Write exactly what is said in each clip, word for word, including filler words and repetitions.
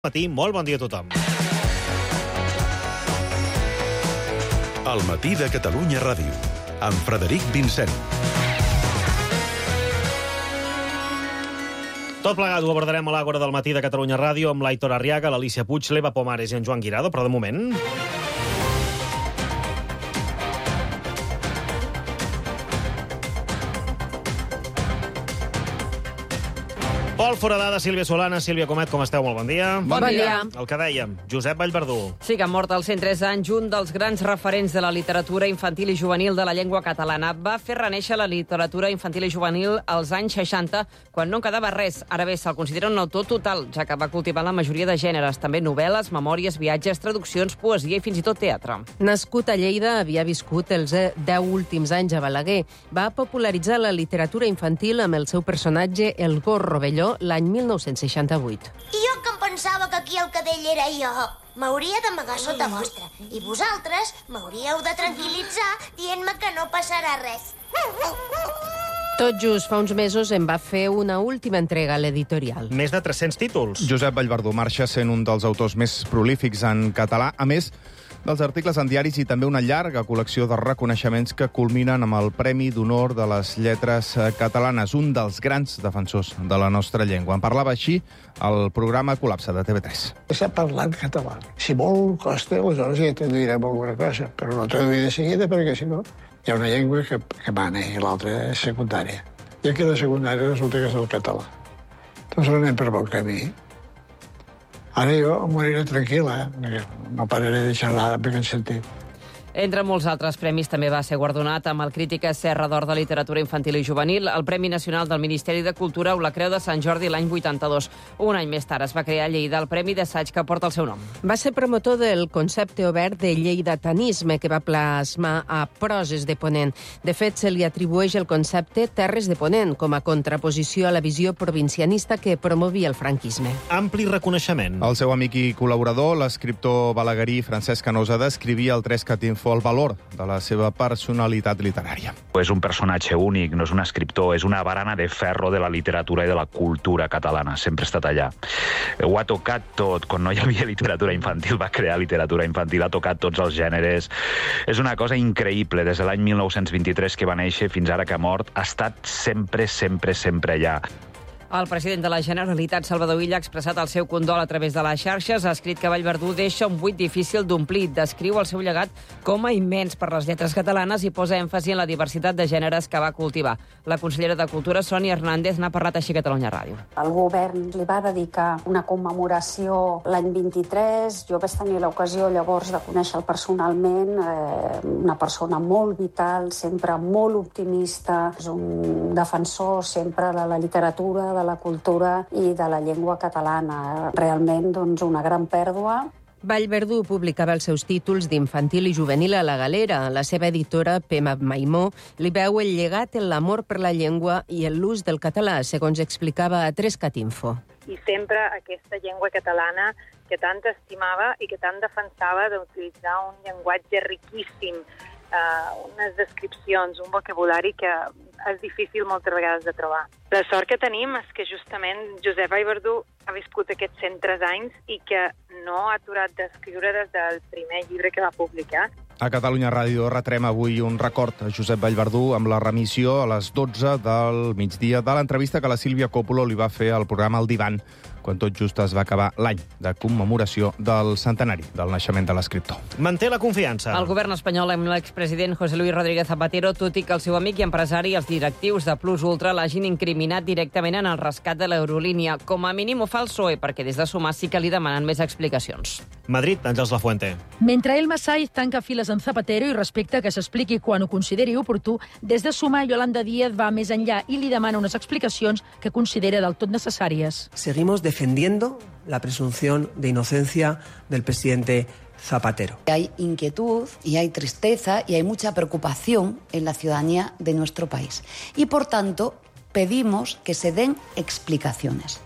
Matí, molt bon dia a tothom. El matí de Catalunya Ràdio, amb Frederic Vincent. Tot plegat ho abordarem a l'Àgora del matí de Catalunya Ràdio amb l'Aitor Arriaga, l'Alicia Puig, l'Eva Pomares i en Joan Guirado, però de moment... Pol Foradada, Sílvia Solana, Sílvia Comet, com esteu? Molt bon dia. Bon dia. El que dèiem, Josep Vallverdú. Sí, que ha mort als cent tres anys un dels grans referents de la literatura infantil i juvenil de la llengua catalana. Va fer reneixer la literatura infantil i juvenil als anys seixanta, quan no en quedava res. Ara bé, se'l considera un autor total, ja que va cultivar la majoria de gèneres, també novel·les, memòries, viatges, traduccions, poesia i fins i tot teatre. Nascut a Lleida, havia viscut els deu últims anys a Balaguer. Va popularitzar la literatura infantil amb el seu personatge El Gos Rovelló l'any mil nou-cents seixanta-vuit. I jo que em pensava que aquí el cadell era jo. M'hauria d'amagar sota vostra. I vosaltres m'hauríeu de tranquil·litzar dient-me que no passarà res. Tot just fa uns mesos en va fer una última entrega a l'editorial. Més de tres-cents títols. Josep Vallverdú marxa sent un dels autors més prolífics en català, a més dels articles en diaris i també una llarga col·lecció de reconeixements que culminen amb el Premi d'Honor de les Lletres Catalanes, un dels grans defensors de la nostra llengua. En parlava així al programa Col·lapse de T V tres. S'ha parlat català. Si molt costa, aleshores ja traduirem alguna cosa, però no traduir de seguida perquè, si no, hi ha una llengua que, que mana i l'altra és secundària. I aquí la secundària resulta que és el català. Doncs anem per bon camí. Ara jo moriré tranquil·la, eh? No pararé de xerrar en aquest sentit. Entre molts altres premis també va ser guardonat amb el Crítica Serra d'Or de Literatura Infantil i Juvenil, el Premi Nacional del Ministeri de Cultura o la Creu de Sant Jordi l'any vuitanta-dos. Un any més tard es va crear a Lleida el Premi d'Assaig que porta el seu nom. Va ser promotor del concepte obert de lleidatanisme que va plasmar a Proses de Ponent. De fet, se li atribueix el concepte Terres de Ponent com a contraposició a la visió provincianista que promovia el franquisme. Ampli reconeixement. El seu amic i col·laborador, l'escriptor balaguerí Francesc Canosa, descrivia el tres Catinfo el valor de la seva personalitat literària. És un personatge únic, no és un escriptor, és una barana de ferro de la literatura i de la cultura catalana. Sempre ha estat allà. Ho ha tocat tot. Quan no hi havia literatura infantil, va crear literatura infantil, ha tocat tots els gèneres. És una cosa increïble. Des de l'any mil nou-cents vint-i-tres que va néixer fins ara que ha mort, ha estat sempre, sempre, sempre allà. El president de la Generalitat, Salvador Illa, ha expressat el seu condol a través de les xarxes. Ha escrit que Vallverdú deixa un buit difícil d'omplir. Descriu el seu llegat com a immens per les lletres catalanes i posa èmfasi en la diversitat de gèneres que va cultivar. La consellera de Cultura, Sònia Hernández, n'ha parlat així a Catalunya Ràdio. El govern li va dedicar una commemoració l'any vint-i-tres. Jo vaig tenir l'ocasió llavors de conèixer-lo personalment. Eh, una persona molt vital, sempre molt optimista. És un defensor sempre de la literatura, de de la cultura i de la llengua catalana. Realment, doncs, una gran pèrdua. Vallverdú publicava els seus títols d'infantil i juvenil a La Galera. La seva editora, Pema Maimó, li veu el llegat en l'amor per la llengua i en l'ús del català, segons explicava a tres Catinfo. I sempre aquesta llengua catalana que tant estimava i que tant defensava d'utilitzar un llenguatge riquíssim, Uh, unes descripcions, un vocabulari que és difícil moltes vegades de trobar. La sort que tenim és que justament Josep Vallverdú ha viscut aquests cent tres anys i que no ha aturat d'escriure des del primer llibre que va publicar. A Catalunya Ràdio retrem avui un record a Josep Vallverdú amb la remissió a les dotze del migdia de l'entrevista que la Sílvia Coppola li va fer al programa El Divan, quan tot just es va acabar l'any de commemoració del centenari del naixement de l'escriptor. Manté la confiança. El govern espanyol amb l'expresident José Luis Rodríguez Zapatero, tot i que el seu amic i empresari i els directius de Plus Ultra l'hagin incriminat directament en el rescat de l'Eurolínia. Com a mínim ho fa el P S O E, perquè des de Sumar sí que li demanen més explicacions. Madrid, Àngels Lafuente. Mentre el Masai tanca files en Zapatero i respecta que s'expliqui quan ho consideri oportú, des de Sumar Yolanda Díaz va més enllà i li demana unes explicacions que considera del tot necessàries. Seguimos defendiendo la presunción de inocencia del presidente Zapatero. Hay inquietud y hay tristeza y hay mucha preocupación en la ciudadanía de nuestro país. Y, por tanto, pedimos que se den explicaciones.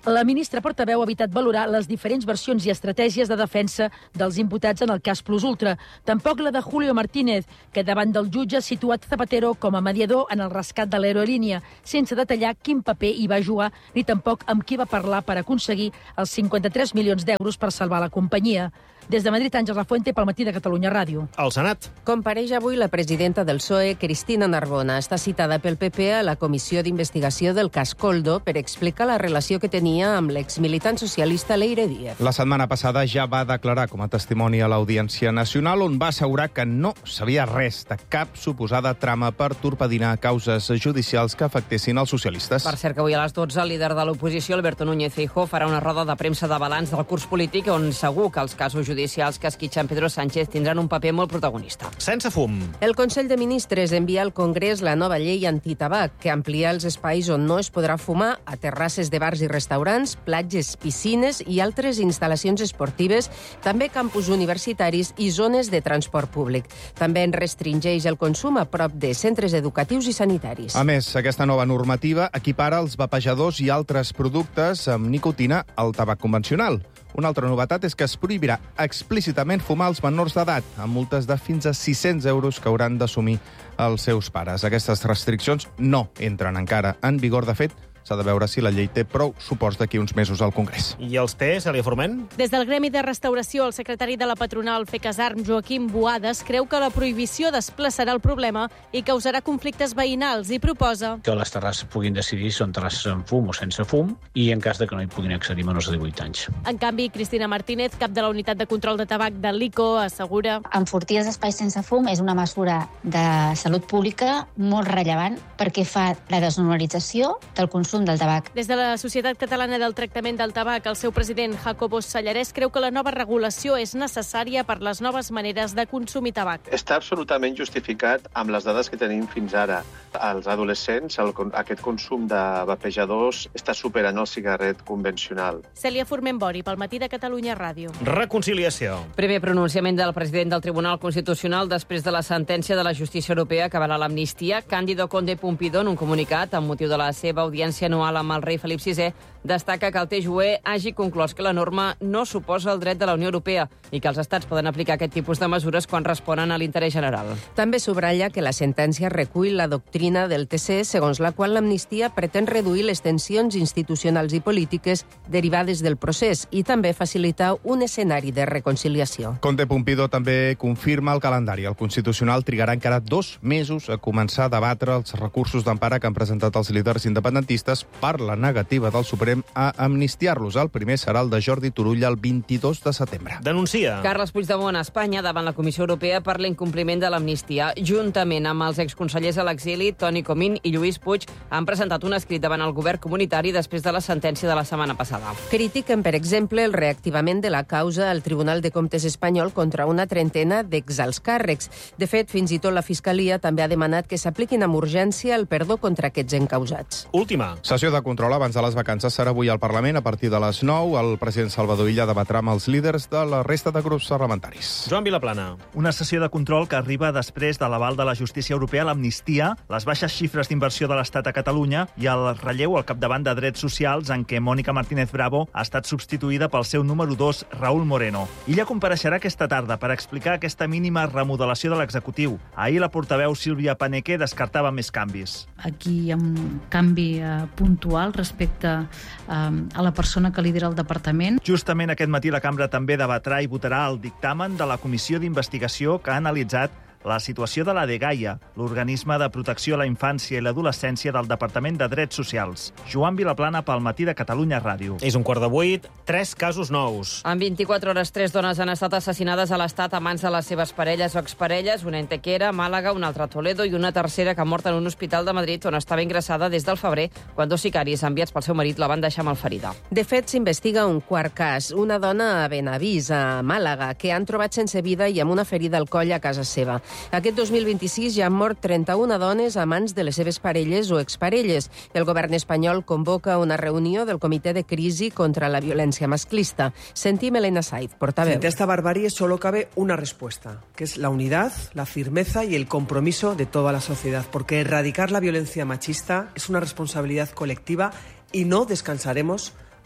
La ministra portaveu ha evitat valorar les diferents versions i estratègies de defensa dels imputats en el cas Plus Ultra. Tampoc la de Julio Martínez, que davant del jutge ha situat Zapatero com a mediador en el rescat de l'aerolínia, sense detallar quin paper hi va jugar ni tampoc amb qui va parlar per aconseguir els cinquanta-tres milions d'euros per salvar la companyia. Des de Madrid, Àngels Lafuente, pel Matí de Catalunya Ràdio. Al Senat. Compareix avui la presidenta del P S O E, Cristina Narbona. Està citada pel P P a la Comissió d'Investigació del cas Koldo per explicar la relació que tenia amb l'exmilitant socialista Leire Díez. La setmana passada ja va declarar com a testimoni a l'Audiència Nacional, on va assegurar que no sabia res de cap suposada trama per torpedinar causes judicials que afectessin els socialistes. Per cert, que avui a les dotze el líder de l'oposició, Alberto Núñez Feijóo, farà una roda de premsa de balanç del curs polític on segur que els casos judicials judicials que esquitxen Pedro Sánchez tindran un paper molt protagonista. Sense fum. El Consell de Ministres envia al Congrés la nova llei antitabac, que amplia els espais on no es podrà fumar a terrasses de bars i restaurants, platges, piscines i altres instal·lacions esportives, també campus universitaris i zones de transport públic. També en restringeix el consum a prop de centres educatius i sanitaris. A més, aquesta nova normativa equipara els vapejadors i altres productes amb nicotina al tabac convencional. Una altra novetat és que es prohibirà explícitament fumar als menors d'edat, amb multes de fins a sis-cents euros que hauran d'assumir els seus pares. Aquestes restriccions no entren encara en vigor. De fet, s'ha de veure si la llei té prou suports d'aquí uns mesos al Congrés. I els té, Cèlia Forment? Des del Gremi de Restauració, el secretari de la patronal Fecasarm, Joaquim Boades, creu que la prohibició desplaçarà el problema i causarà conflictes veïnals i proposa que les terrasses puguin decidir si són terrasses amb fum o sense fum i en cas de que no hi puguin accedir menors de divuit anys. En canvi, Cristina Martínez, cap de la unitat de control de tabac de l'I C O, assegura enfortir els espais sense fum és una mesura de salut pública molt rellevant perquè fa la desnormalització del consum del tabac. Des de la Societat Catalana del Tractament del Tabac, el seu president, Jacobo Sallarès, creu que la nova regulació és necessària per les noves maneres de consumir tabac. Està absolutament justificat amb les dades que tenim fins ara. Als adolescents, el, aquest consum de vapejadors està superant el cigarret convencional. Cèlia Forment Bori, pel Matí de Catalunya Ràdio. Reconciliació. Primer pronunciament del president del Tribunal Constitucional després de la sentència de la justícia europea que avala l'amnistia. Cándido Conde Pompidou, en un comunicat amb motiu de la seva audiència anual amb el rei Felip sisè, destaca que el T J U E hagi conclòs que la norma no suposa el dret de la Unió Europea i que els estats poden aplicar aquest tipus de mesures quan responen a l'interès general. També subratlla que la sentència recull la doctrina del T C, segons la qual l'amnistia pretén reduir les tensions institucionals i polítiques derivades del procés i també facilitar un escenari de reconciliació. Conde Pompidou també confirma el calendari. El Constitucional trigarà encara dos mesos a començar a debatre els recursos d'empara que han presentat els líders independentistes per la negativa del Suprem a amnistiar-los. El primer serà el de Jordi Turull el vint-i-dos de setembre. Denuncia. Carles Puigdemont a Espanya davant la Comissió Europea per l'incompliment de l'amnistia. Juntament amb els exconsellers a l'exili, Toni Comín i Lluís Puig, han presentat un escrit davant el govern comunitari després de la sentència de la setmana passada. Critiquen, per exemple, el reactivament de la causa al Tribunal de Comptes espanyol contra una trentena d'exalts càrrecs. De fet, fins i tot la Fiscalia també ha demanat que s'apliquin amb urgència el perdó contra aquests encausats. Última. Sessió de control abans de les vacances serà avui al Parlament a partir de les nou. El president Salvador Illa debatrà amb els líders de la resta de grups parlamentaris. Joan Vilaplana. Una sessió de control que arriba després de l'aval de la justícia europea a l'amnistia, les baixes xifres d'inversió de l'Estat a Catalunya i el relleu al capdavant de drets socials en què Mònica Martínez Bravo ha estat substituïda pel seu número dos, Raúl Moreno. Illa compareixerà aquesta tarda per explicar aquesta mínima remodelació de l'executiu. Ahir la portaveu Sílvia Paneque descartava més canvis. Aquí hi ha un canvi eh, puntual respecte eh, a la persona que lidera el departament. Justament aquest matí la cambra també debatrà i votarà el dictamen de la comissió d'investigació que ha analitzat la situació de la Dgaia, l'organisme de protecció a la infància i l'adolescència del Departament de Drets Socials. Joan Vilaplana pel Matí de Catalunya Ràdio. És un quart de vuit, tres casos nous. En vint-i-quatre hores, tres dones han estat assassinades a l'Estat a mans de les seves parelles o exparelles, una en Tequera, Màlaga, una altra a Toledo i una tercera que ha mort en un hospital de Madrid on estava ingressada des del febrer, quan dos sicaris enviats pel seu marit la van deixar malferida. De fet, s'investiga un quart cas, una dona a Benavís, a Màlaga, que han trobat sense vida i amb una ferida al coll a casa seva. Aquest dos mil vint-i-sis ja han mort trenta-una dones a mans de les seves parelles o exparelles. El govern espanyol convoca una reunió del Comitè de Crisi contra la Violència Masclista. Sentim Elena Saiz, portaveu. Frente a esta barbarie solo cabe una respuesta, que es la unidad, la firmeza y el compromiso de toda la sociedad, porque erradicar la violencia machista es una responsabilidad colectiva y no descansaremos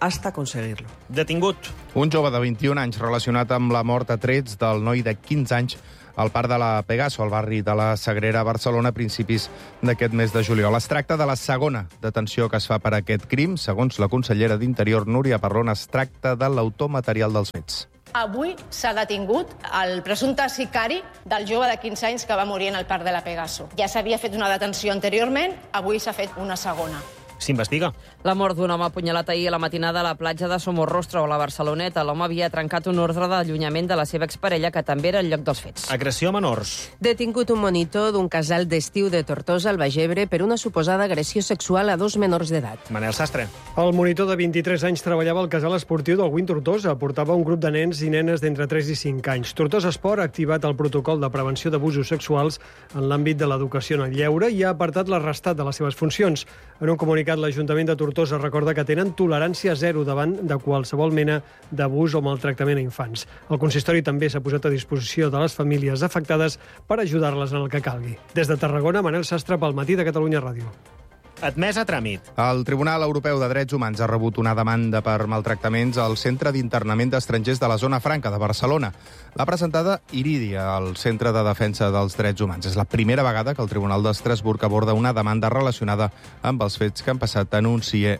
hasta conseguirlo. Detingut. Un jove de vint-i-un anys relacionat amb la mort a trets del noi de quinze anys al parc de la Pegaso, al barri de la Sagrera, a Barcelona, a principis d'aquest mes de juliol. Es tracta de la segona detenció que es fa per aquest crim. Segons la consellera d'Interior, Núria Parlon, es tracta de l'autor material dels fets. Avui s'ha detingut el presumpte sicari del jove de quinze anys que va morir en el parc de la Pegaso. Ja s'havia fet una detenció anteriorment, avui s'ha fet una segona. S'investiga. La mort d'un home apunyalat ahir a la matinada a la platja de Somorrostro, a la Barceloneta. L'home havia trencat un ordre d'allunyament de la seva exparella, que també era al lloc dels fets. Agressió a menors. Detingut un monitor d'un casal d'estiu de Tortosa, al Baix Ebre, per una suposada agressió sexual a dos menors d'edat. Manel Sastre. El monitor de vint-i-tres anys treballava al casal esportiu del Win Tortosa. Portava un grup de nens i nenes d'entre tres i cinc anys. Tortosa Esport ha activat el protocol de prevenció d'abusos sexuals en l'àmbit de l'educació en el lleure i ha apartat l'arrestat de les seves funcions. En un comunicat, l'Ajuntament de Tortosa recorda que tenen tolerància zero davant de qualsevol mena d'abús o maltractament a infants. El consistori també s'ha posat a disposició de les famílies afectades per ajudar-les en el que calgui. Des de Tarragona, Manel Sastre, pel Matí de Catalunya Ràdio. Admès a tràmit. El Tribunal Europeu de Drets Humans ha rebut una demanda per maltractaments al Centre d'Internament d'Estrangers de la Zona Franca de Barcelona. L'ha presentada Iridia, al Centre de Defensa dels Drets Humans. És la primera vegada que el Tribunal d'Estrasburg aborda una demanda relacionada amb els fets que han passat en un C I E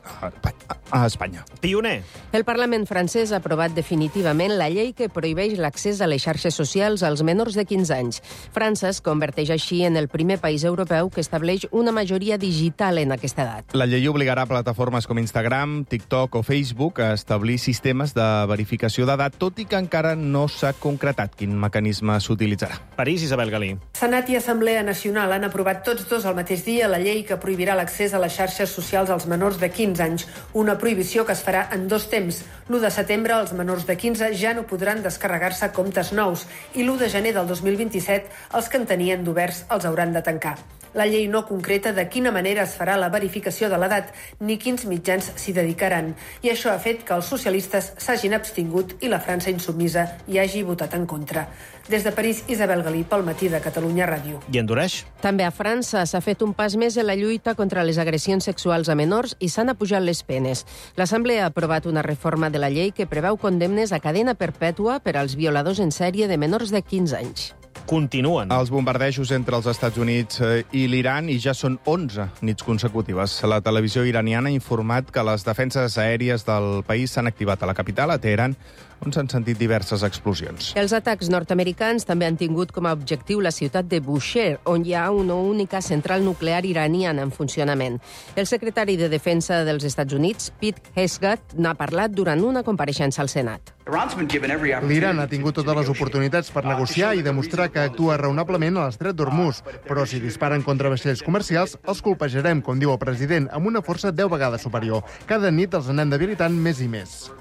a Espanya. Pioner. El Parlament francès ha aprovat definitivament la llei que prohibeix l'accés a les xarxes socials als menors de quinze anys. França es converteix així en el primer país europeu que estableix una majoria digital en aquesta edat. La llei obligarà plataformes com Instagram, TikTok o Facebook a establir sistemes de verificació d'edat, tot i que encara no s'ha concretat quin mecanisme s'utilitzarà. París, Isabel Galí. Senat i Assemblea Nacional han aprovat tots dos al mateix dia la llei que prohibirà l'accés a les xarxes socials als menors de quinze anys, una prohibició que es farà en dos temps. l'u de setembre els menors de quinze ja no podran descarregar-se comptes nous i l'u de gener del dos mil vint-i-set els que en tenien d'oberts els hauran de tancar. La llei no concreta de quina manera es farà la verificació de l'edat ni quins mitjans s'hi dedicaran. I això ha fet que els socialistes s'hagin abstingut i la França insubmisa hi hagi votat en contra. Des de París, Isabel Galí, pel Matí de Catalunya Ràdio. I endureix? També a França s'ha fet un pas més en la lluita contra les agressions sexuals a menors i s'han apujat les penes. L'Assemblea ha aprovat una reforma de la llei que preveu condemnes a cadena perpètua per als violadors en sèrie de menors de quinze anys. Continuen. Els bombardejos entre els Estats Units i l'Iran i ja són onze nits consecutives. La televisió iraniana ha informat que les defenses aèries del país s'han activat a la capital, a Teheran, on s'han sentit diverses explosions. Els atacs nord-americans també han tingut com a objectiu la ciutat de Bushehr, on hi ha una única central nuclear iraniana en funcionament. El secretari de Defensa dels Estats Units, Pete Hegseth, n'ha parlat durant una compareixença al Senat. L'Iran ha tingut totes les oportunitats per negociar i demostrar que actua raonablement a l'estret d'Hormuz, però si disparen contra vaixells comercials, els colpejarem, com diu el president, amb una força deu vegades superior. Cada nit els anem debilitant més i més.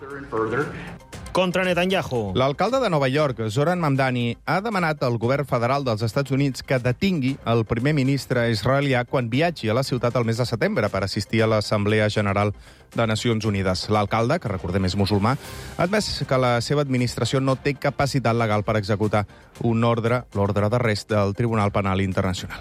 Contra Netanyahu. L'alcalde de Nova York, Zoran Mamdani, ha demanat al govern federal dels Estats Units que detingui el primer ministre israelià quan viatgi a la ciutat el mes de setembre per assistir a l'Assemblea General de Nacions Unides. L'alcalde, que recordem és musulmà, ha admès que la seva administració no té capacitat legal per executar un ordre, l'ordre d'arrest del Tribunal Penal Internacional.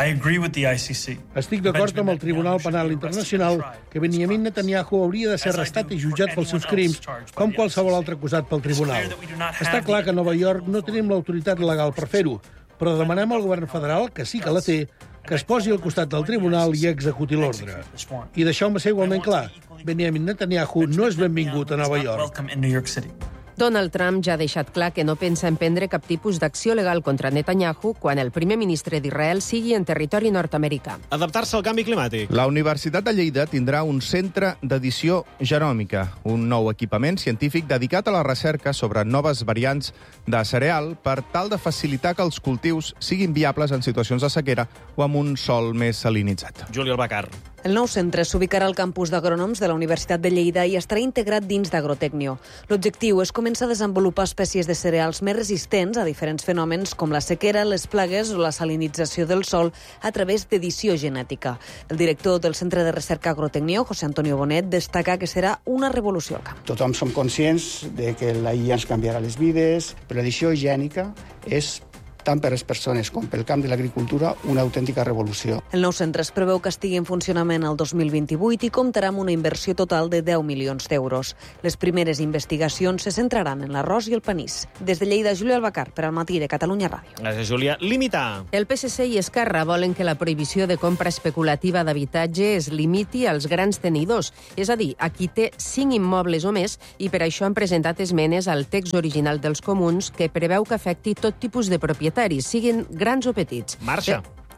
Estic d'acord amb el Tribunal Penal Internacional que Benjamin Netanyahu hauria de ser arrestat i jutjat pels seus crims, com qualsevol altre acusat pel tribunal. Està clar que a Nova York no tenim l'autoritat legal per fer-ho, però demanem al govern federal, que sí que la té, que es posi al costat del tribunal i executi l'ordre. I deixeu-me ser igualment clar, Benjamin Netanyahu no és benvingut a Nova York. Donald Trump ja ha deixat clar que no pensa emprendre cap tipus d'acció legal contra Netanyahu quan el primer ministre d'Israel sigui en territori nord-americà. Adaptar-se al canvi climàtic. La Universitat de Lleida tindrà un centre d'edició genòmica, un nou equipament científic dedicat a la recerca sobre noves variants de cereal per tal de facilitar que els cultius siguin viables en situacions de sequera o amb un sòl més salinitzat. Juli Albacar. El nou centre s'ubicarà al campus d'agrònoms de la Universitat de Lleida i estarà integrat dins d'Agrotecnio. L'objectiu és començar a desenvolupar espècies de cereals més resistents a diferents fenòmens com la sequera, les plagues o la salinització del sòl a través d'edició genètica. El director del Centre de Recerca Agrotecnio, José Antonio Bonet, destaca que serà una revolució al camp. Tothom som conscients de que la I A ens canviarà les vides, però l'edició gènica és tant per les persones com pel camp de l'agricultura, una autèntica revolució. El nou centre es preveu que estigui en funcionament el dos mil vint-i-vuit i comptarà amb una inversió total de deu milions d'euros. Les primeres investigacions se centraran en l'arròs i el panís. Des de Lleida, Júlia Albacar, per al Matí de Catalunya Ràdio. Gràcies, Júlia. Limitar. El P S C i Esquerra volen que la prohibició de compra especulativa d'habitatge es limiti als grans tenidors, és a dir, a qui té cinc immobles o més, i per això han presentat esmenes al text original dels comuns que preveu que afecti tot tipus de propietaris, siguin grans o petits. Marxa.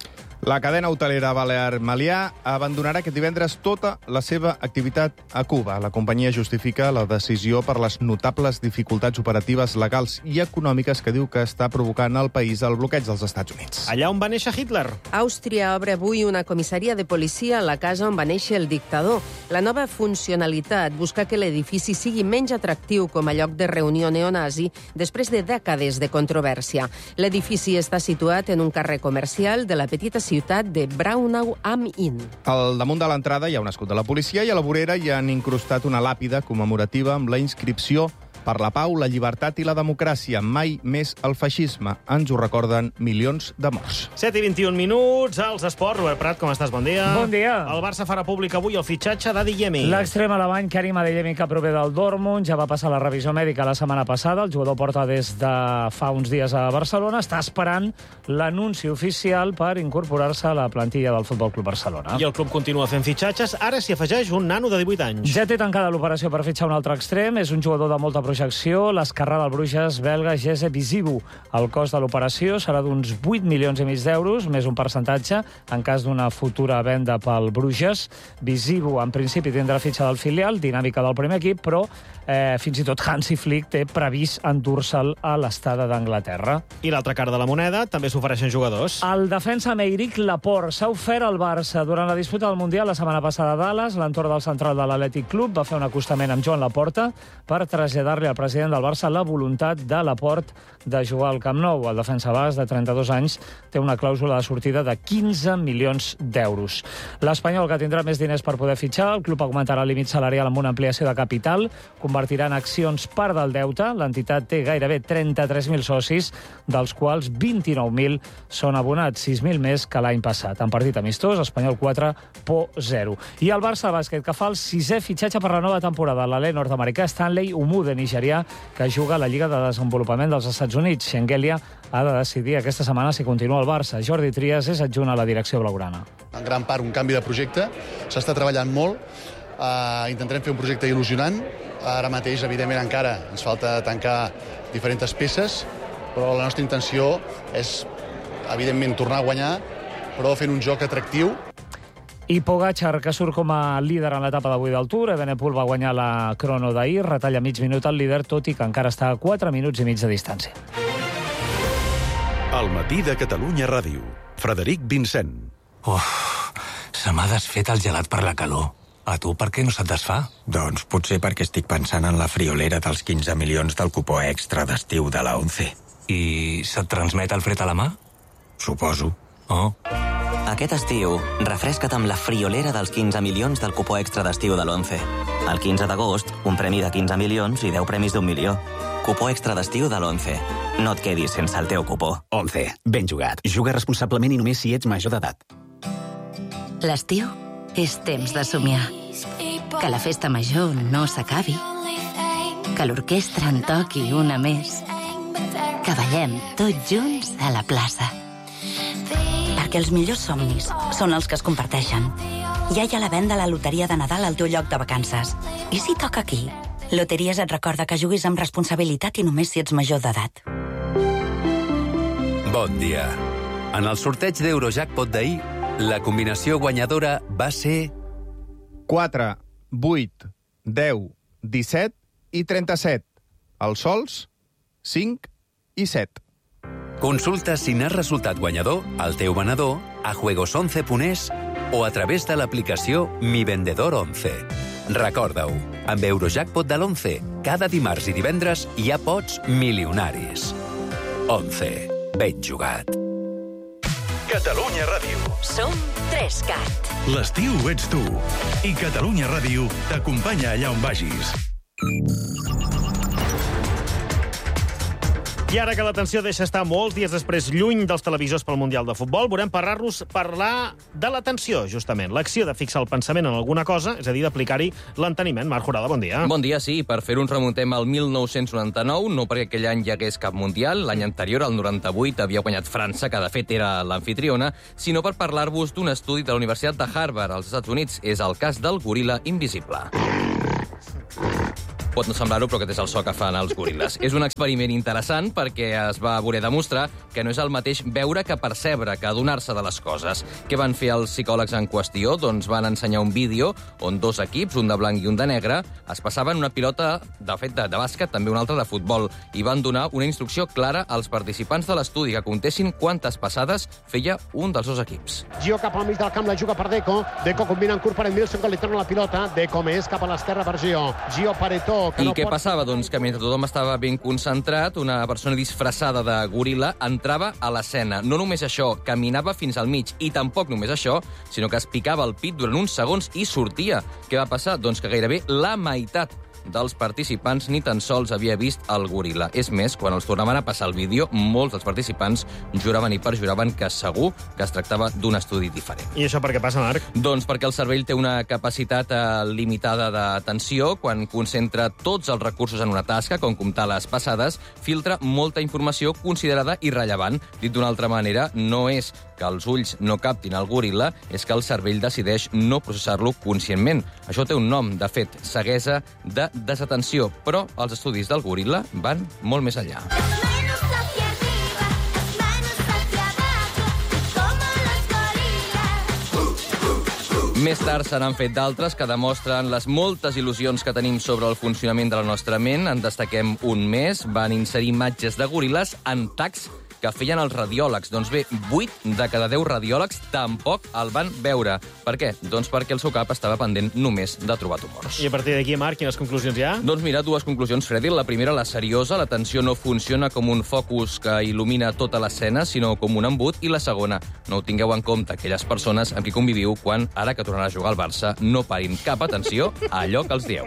La cadena hotelera Balear Meliá abandonarà aquest divendres tota la seva activitat a Cuba. La companyia justifica la decisió per les notables dificultats operatives, legals i econòmiques que diu que està provocant al país el bloqueig dels Estats Units. Allà on va néixer Hitler. Àustria obre avui una comissaria de policia a la casa on va néixer el dictador. La nova funcionalitat busca que l'edifici sigui menys atractiu com a lloc de reunió neonazi després de dècades de controvèrsia. L'edifici està situat en un carrer comercial de la petita ciutat ciutat de Braunau am Inn. Al damunt de l'entrada hi ha un escut de la policia i a la vorera hi han incrustat una làpida commemorativa amb la inscripció per la pau, la llibertat i la democràcia. Mai més el feixisme. Ens ho recorden milions de morts. set i vint-i-un minuts, als esports. Robert Prat, com estàs? Bon dia. Bon dia. El Barça farà públic avui el fitxatge d'Adeyemi. L'extrem alemany Karim Adeyemi, que prové del Dortmund, ja va passar la revisió mèdica la setmana passada. El jugador porta des de fa uns dies a Barcelona. Està esperant l'anunci oficial per incorporar-se a la plantilla del Futbol Club Barcelona. I el club continua fent fitxatges. Ara s'hi afegeix un nano de divuit anys. Ja té tancada l'operació per fitxar un altre extrem. És un jugador de molta projecció, l'esquerrà del Bruges belga Jesse Bizibu. El cost de l'operació serà d'uns vuit milions i mig d'euros, més un percentatge en cas d'una futura venda pel Bruges. Bizibu, en principi, tindrà fitxa del filial, dinàmica del primer equip, però eh, fins i tot Hansi Flick té previst endur-se'l a l'estada d'Anglaterra. I l'altra cara de la moneda, també s'ofereixen jugadors. El defensa Meiric Laporte s'ha ofert al Barça durant la disputa del Mundial la setmana passada a Dallas. L'entorn del central de l'Atlètic Club va fer un acostament amb Joan Laporta per traslladar-li al president del Barça la voluntat de Laporte de jugar al Camp Nou. El defensa basc, de trenta-dos anys, té una clàusula de sortida de quinze milions d'euros. L'Espanyol, que tindrà més diners per poder fitxar, el club augmentarà el límit salarial amb una ampliació de capital, convertirà en accions part del deute. L'entitat té gairebé trenta-tres mil socis, dels quals vint-i-nou mil són abonats, sis mil més que l'any passat. En partit amistós, Espanyol quatre, Por zero. I el Barça bàsquet, que fa el sisè fitxatge per la nova temporada. L'alè nord-americà Stanley Umude, nigerià, que juga a la Lliga de Desenvolupament dels Estats Units. Schengelia ha de decidir aquesta setmana si continua al Barça. Jordi Trias és adjunt a la direcció blaugrana. En gran part un canvi de projecte. S'està treballant molt. Uh, intentarem fer un projecte il·lusionant. Ara mateix, evidentment, encara ens falta tancar diferents peces, però la nostra intenció és, evidentment, tornar a guanyar, però fent un joc atractiu. I Pogacar, que surt com a líder en l'etapa d'avui del Tour. Evenepoel va guanyar la crono d'ahir, retalla mig minut al líder, tot i que encara està a quatre minuts i mig de distància. El matí de Catalunya Ràdio. Frederic Vincent. Uf, se m'ha desfet el gelat per la calor. A tu per què no se't desfà? Doncs potser perquè estic pensant en la friolera dels quinze milions del cupó extra d'estiu de la ONCE. I se't transmet el fred a la mà? Suposo. Oh. Aquest estiu, refresca't amb la friolera dels quinze milions del cupó extra d'estiu de l'ONCE. El quinze d'agost, un premi de quinze milions i deu premis d'un milió. Cupó extra d'estiu de l'ONCE. No et quedis sense el teu cupó. ONCE. Ben jugat. Juga responsablement i només si ets major d'edat. L'estiu és temps de somiar. Que la festa major no s'acabi. Que l'orquestra en toqui una més. Que ballem tots junts a la plaça. Perquè els millors somnis són els que es comparteixen. Ja hi ha la venda a la loteria de Nadal al teu lloc de vacances. I si toca aquí? Loteries et recorda que juguis amb responsabilitat i només si ets major d'edat. Bon dia. En el sorteig d'Eurojackpot d'ahir, la combinació guanyadora va ser... quatre, vuit, deu, disset i trenta-set. Els sols, cinc i set. Consulta si n'has resultat guanyador al teu venedor, a juegos once punt es o a través de l'aplicació Mi Vendedor once. Recorda-ho, amb Eurojackpot de l'once, cada dimarts i divendres hi ha pots milionaris. once. Ben jugat. Catalunya Ràdio. Som Trescat. L'estiu ets tu. I Catalunya Ràdio t'acompanya allà on vagis. I ara que l'atenció deixa estar molts dies després lluny dels televisors pel Mundial de Futbol, volem parlar-nos parlar de l'atenció, justament. L'acció de fixar el pensament en alguna cosa, és a dir, d'aplicar-hi l'enteniment. Marc Jurada, bon dia. Bon dia, sí. Per fer-ho ens remuntem al mil nou-cents noranta-nou, no perquè aquell any hi hagués cap Mundial, l'any anterior, el noranta-vuit, havia guanyat França, que de fet era l'anfitriona, sinó per parlar-vos d'un estudi de la Universitat de Harvard, als Estats Units. És el cas del goril·la invisible. Pot no semblar-ho, però aquest és el so que fan els goril·les. És un experiment interessant perquè es va voler demostrar que no és el mateix veure que percebre, que adonar-se de les coses. Què van fer els psicòlegs en qüestió? Doncs van ensenyar un vídeo on dos equips, un de blanc i un de negre, es passaven una pilota, de fet, de, de bàsquet, també una altra de futbol, i van donar una instrucció clara als participants de l'estudi que contessin quantes passades feia un dels dos equips. Gio cap al mig del camp, la juga per Deco. Deco combina en curt per Emilson, que li torna la pilota. Deco més cap a l'esquerra per Gio. Gio Paretó. I no què pot... passava? Doncs que mentre tothom estava ben concentrat, una persona disfressada de goril·la entrava a l'escena. No només això, caminava fins al mig, i tampoc només això, sinó que es picava el pit durant uns segons i sortia. Què va passar? Doncs que gairebé la meitat dels participants ni tan sols havia vist el goril·la. És més, quan els tornaven a passar el vídeo, molts dels participants juraven i perjuraven que segur que es tractava d'un estudi diferent. I això per què passa, Marc? Doncs perquè el cervell té una capacitat eh, limitada d'atenció. Quan concentra tots els recursos en una tasca, com comptar les passades, filtra molta informació considerada irrellevant. Dit d'una altra manera, no és que els ulls no captin el goril·la, és que el cervell decideix no processar-lo conscientment. Això té un nom, de fet, ceguesa de desatenció, però els estudis del goril·la van molt més enllà. Més tard se n'han fet d'altres que demostren les moltes il·lusions que tenim sobre el funcionament de la nostra ment. En destaquem un més. Van inserir imatges de goril·les en tacs que feien els radiòlegs. Doncs bé, vuit de cada deu radiòlegs tampoc el van veure. Per què? Doncs perquè el seu cap estava pendent només de trobar tumors. I a partir d'aquí, Marc, quines conclusions hi ha? Doncs mira, dues conclusions, Freddy. La primera, la seriosa. L'atenció no funciona com un focus que il·lumina tota l'escena, sinó com un embut. I la segona, no ho tingueu en compte aquelles persones amb qui conviviu quan, ara que tornarà a jugar al Barça, no parin cap atenció a allò que els dieu.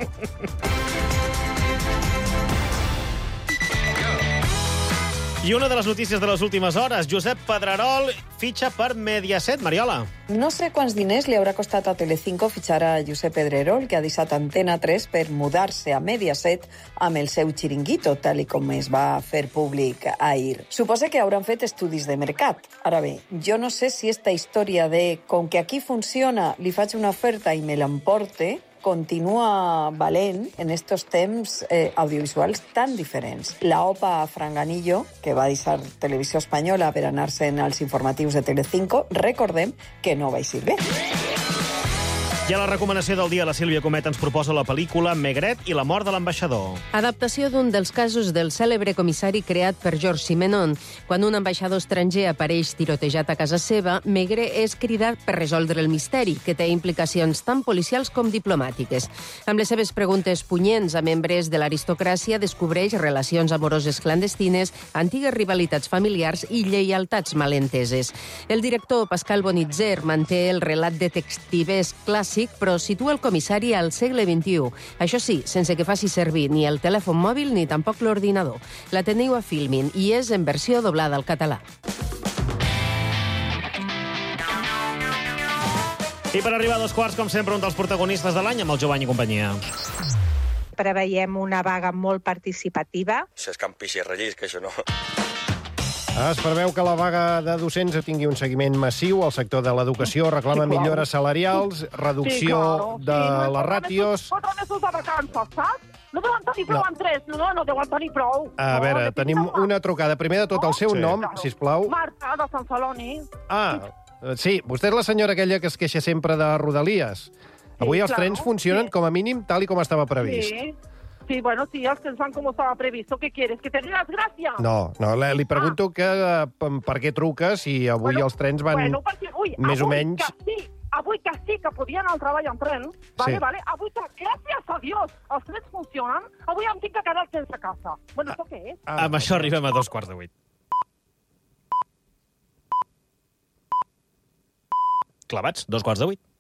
I una de les notícies de les últimes hores, Josep Pedrerol fitxa per Mediaset. Mariola. No sé quants diners li haurà costat a Telecinco fitxar a Josep Pedrerol, que ha deixat Antena tres per mudar-se a Mediaset amb el seu xiringuito, tal i com es va fer públic ahir. Suposa que hauran fet estudis de mercat. Ara bé, jo no sé si esta història de com que aquí funciona, li faig una oferta i me l'emporte, continua valent en estos temps eh, audiovisuals tan diferents. La OPA Franganillo, que va deixar Televisió Espanyola per anar-se'n als informatius de Telecinco, recordem que no va eixir bé. I a la recomanació del dia, la Sílvia Comet ens proposa la pel·lícula Maigret i la mort de l'ambaixador. Adaptació d'un dels casos del cèlebre comissari creat per Georges Simenon. Quan un ambaixador estranger apareix tirotejat a casa seva, Maigret és cridat per resoldre el misteri, que té implicacions tant policials com diplomàtiques. Amb les seves preguntes punyents a membres de l'aristocràcia, descobreix relacions amoroses clandestines, antigues rivalitats familiars i lleialtats malenteses. El director Pascal Bonitzer manté el relat detectivesc clàssic, però situa el comissari al segle vint-i-u. Això sí, sense que faci servir ni el telèfon mòbil ni tampoc l'ordinador. La teniu a Filmin i és en versió doblada al català. I per arribar a dos quarts, com sempre, un dels protagonistes de l'any amb el Jovany i companyia. Preveiem una vaga molt participativa. Això és campici rellis, que això no... Es preveu que la vaga de docents tingui un seguiment massiu. El sector de l'educació reclama sí, millores salarials, reducció sí, claro. de sí, les ràtios... Quatre mesos de vacances, saps? No deuen tenir prou no. en tres, no, no deuen tenir prou. A no, veure, tenim una trucada. Primer de tot, el seu sí. nom, claro. sisplau. Marta, de Sant Celoni. Ah, sí, vostè és la senyora aquella que es queixa sempre de Rodalies. Avui sí, els claro. trens funcionen, sí. com a mínim, tal i com estava previst. Sí. Sí, bueno, sí, els que van com estava previsto. ¿Qué quieres? ¿Que te dé las gracias? No, no, li pregunto ah. que uh, per què truques si avui bueno, els trens van bueno, perquè, ui, més o menys... Que sí, avui que sí, que podien anar al treball en tren, vale, sí. vale, avui que, gràcies a Dios, els trens funcionen, avui em tinc que quedar sense casa. Bueno, això què és? Ah, amb això arribem a dos quarts de vuit. Clavats, dos quarts de vuit.